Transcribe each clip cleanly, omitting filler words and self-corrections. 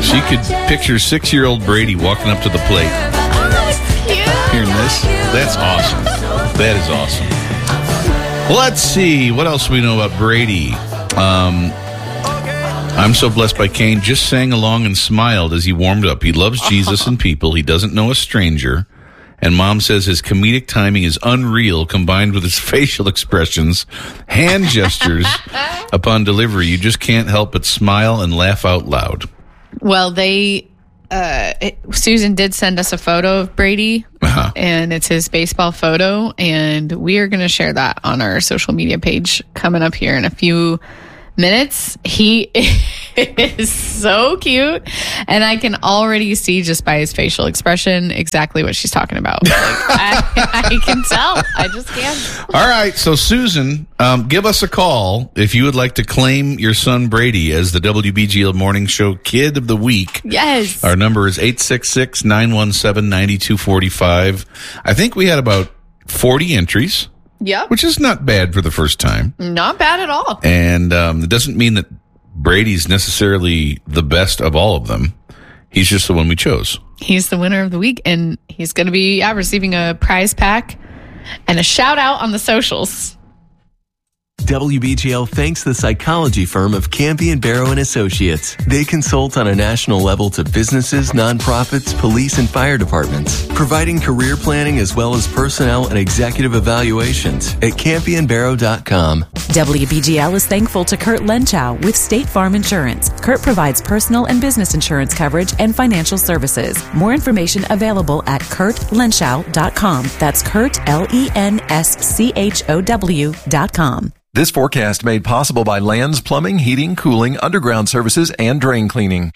She could picture 6-year-old Brady walking up to the plate. Hearing this? That's awesome. That is awesome. Let's see. What else do we know about Brady? I'm so blessed by Kane. Just sang along and smiled as he warmed up. He loves Jesus and people. He doesn't know a stranger. And Mom says his comedic timing is unreal, combined with his facial expressions, hand gestures upon delivery. You just can't help but smile and laugh out loud. Well, Susan did send us a photo of Brady, and it's his baseball photo, and we are going to share that on our social media page coming up here in a few minutes. He is so cute, and I can already see just by his facial expression exactly what she's talking about. Like, I can tell. I just can't. All right, so Susan, give us a call if you would like to claim your son Brady as the WBGL Morning Show Kid of the Week. Yes. Our number is 866-917-9245. I think we had about 40 entries. Yep. Which is not bad for the first time. Not bad at all. And it doesn't mean that Brady's necessarily the best of all of them. He's just the one we chose. He's the winner of the week, and he's going to be receiving a prize pack and a shout out on the socials. WBGL thanks the psychology firm of Campion Barrow & Associates. They consult on a national level to businesses, nonprofits, police, and fire departments, providing career planning as well as personnel and executive evaluations at CampionBarrow.com. WBGL is thankful to Kurt Lenchow with State Farm Insurance. Kurt provides personal and business insurance coverage and financial services. More information available at KurtLenschow.com. That's Kurt, LENSCHOW.com. This forecast made possible by Lands Plumbing, Heating, Cooling, Underground Services, and Drain Cleaning.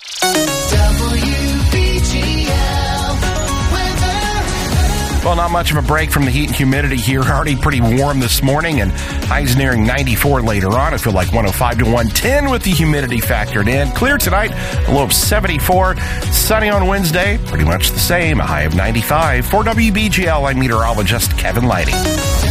Well, not much of a break from the heat and humidity here. Already pretty warm this morning, and highs nearing 94 later on. I feel like 105 to 110 with the humidity factored in. Clear tonight, a low of 74. Sunny on Wednesday, pretty much the same, a high of 95. For WBGL, I'm meteorologist Kevin Lighty.